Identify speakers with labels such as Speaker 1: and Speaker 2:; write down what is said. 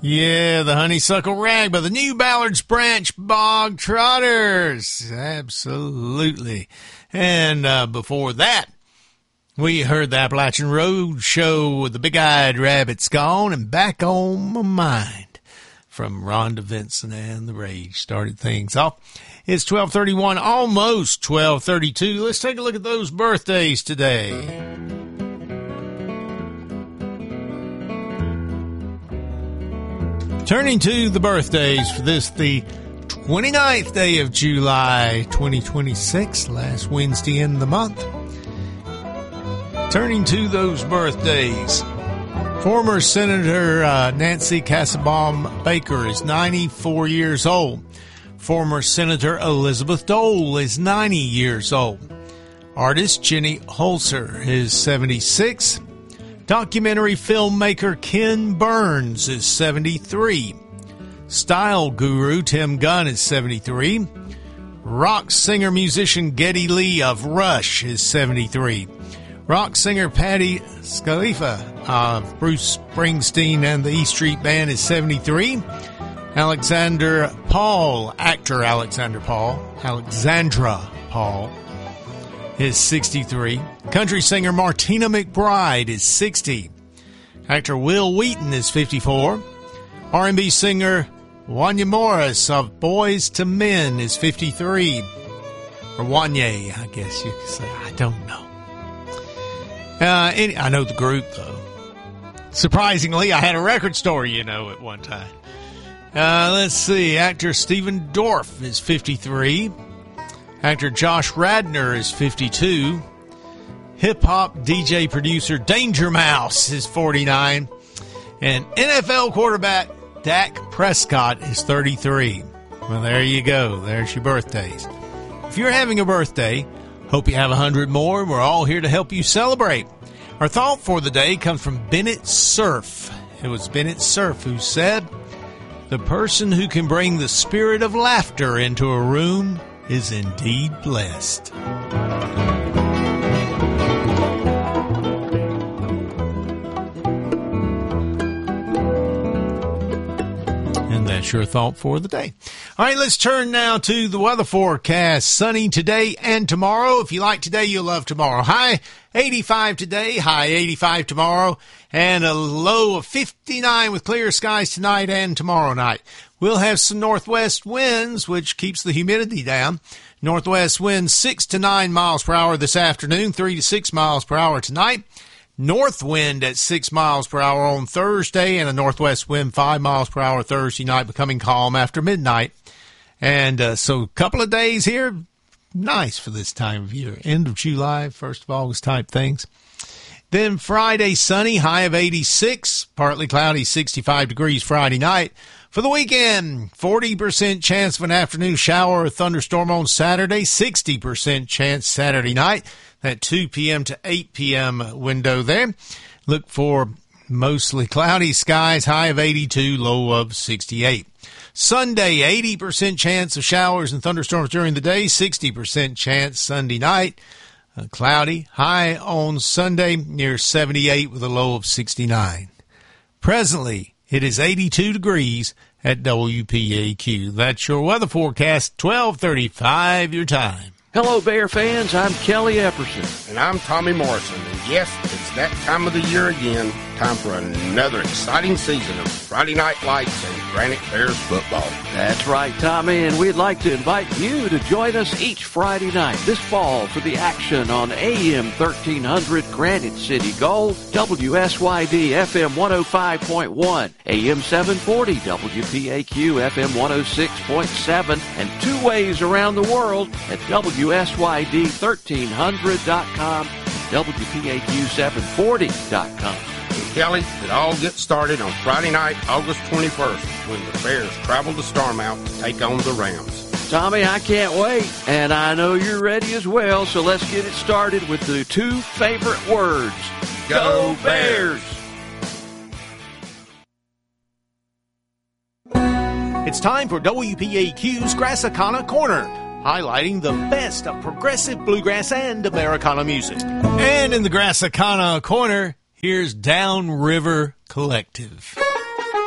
Speaker 1: Yeah, the Honeysuckle Rag by the New Ballard's Branch Bog Trotters. Absolutely. And before that, we heard the Appalachian Road Show with the Big-Eyed Rabbit's Gone and Back on My Mind from Rhonda Vincent and the Rage. Started things off. It's 12:31, almost 12:32. Let's take a look at those birthdays today. Turning to the birthdays for this, the 29th day of July, 2026, last Wednesday in the month. Turning to those birthdays, former Senator Nancy Kassebaum Baker is 94 years old. Former Senator Elizabeth Dole is 90 years old. Artist Jenny Holzer is 76. Documentary filmmaker Ken Burns is 73. Style guru Tim Gunn is 73. Rock singer-musician Geddy Lee of Rush is 73. Rock singer Patti Scialfa of Bruce Springsteen and the E Street Band is 73. Alexandra Paul is 63. Country singer Martina McBride is 60. Actor Will Wheaton is 54. R&B singer Wanya Morris of Boys to Men is 53. Or Wanya, I guess you could say. I don't know. I know the group, though. Surprisingly, I had a record store, at one time. Let's see. Actor Stephen Dorff is 53. Actor Josh Radnor is 52. Hip-hop DJ producer Danger Mouse is 49. And NFL quarterback Dak Prescott is 33. Well, there you go. There's your birthdays. If you're having a birthday, hope you have 100 more. We're all here to help you celebrate. Our thought for the day comes from Bennett Cerf. It was Bennett Cerf who said, "The person who can bring the spirit of laughter into a room is indeed blessed." And that's your thought for the day. All right, let's turn now to the weather forecast. Sunny today and tomorrow. If you like today, you'll love tomorrow. High 85 today, high 85 tomorrow, and a low of 59 with clear skies tonight and tomorrow night. We'll have some northwest winds, which keeps the humidity down. Northwest winds 6 to 9 miles per hour this afternoon, 3 to 6 miles per hour tonight. North wind at 6 miles per hour on Thursday, and a northwest wind 5 miles per hour Thursday night, becoming calm after midnight. And so a couple of days here, nice for this time of year. End of July, 1st of August type things. Then Friday, sunny, high of 86, partly cloudy, 65 degrees Friday night. For the weekend, 40% chance of an afternoon shower or thunderstorm on Saturday, 60% chance Saturday night. That 2 p.m. to 8 p.m. window there. Look for mostly cloudy skies, high of 82, low of 68. Sunday, 80% chance of showers and thunderstorms during the day, 60% chance Sunday night. Cloudy, high on Sunday, near 78 with a low of 69. Presently, it is 82 degrees at WPAQ. That's your weather forecast, 12:35 your time.
Speaker 2: Hello, Bear fans. I'm Kelly Epperson.
Speaker 3: And I'm Tommy Morrison. And yes, it's that time of the year again. Time for another exciting season of Friday Night Lights and Granite Bears football.
Speaker 2: That's right, Tommy. And we'd like to invite you to join us each Friday night this fall for the action on AM 1300 Granite City Gold, WSYD FM 105.1, AM 740 WPAQ FM 106.7, and two ways around the world at WSYD1300.com and WPAQ740.com.
Speaker 3: And Kelly, it all gets started on Friday night, August 21st, when the Bears travel to Starmount to take on the Rams.
Speaker 2: Tommy, I can't wait, and I know you're ready as well, so let's get it started with the two favorite words. Go Bears!
Speaker 1: It's time for WPAQ's Grassacana Corner, highlighting the best of progressive bluegrass and Americana music. And in the Grassacana Corner, here's Downriver Collective.